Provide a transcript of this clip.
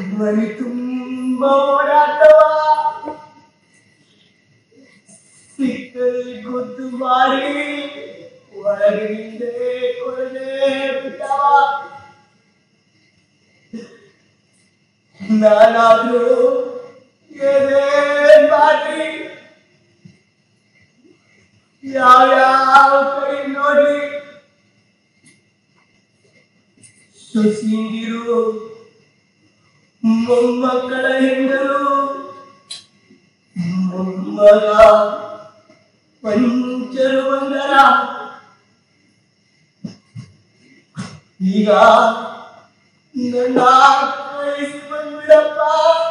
ಮನೆ ತುಂಬ ಓಡಾಟವ ಸಿಕ್ಕಲ್ಲಿ ಗೊತ್ತು ಮಾಡಿ ಒಳಗಿಂದೇ ಕೊಡದೆ ಬಿಟ್ಟವ. ನಾನಾದ್ರೂ ಏನೇ ಮಾಡಿ ಯಾವ್ಯಾವ ಕಡೆ ನೋಡಿ ಸುಸಿಂದಿರು ಮೊಮ್ಮಕ್ಕಳ ಹೆಂಡರು ಮೊಮ್ಮಗ ಪಂಚರು ಬಂದರ. ಈಗ ನನ್ನ ವಯಸ್ಸು ಬಂದ್ಬಿಡಪ್ಪ.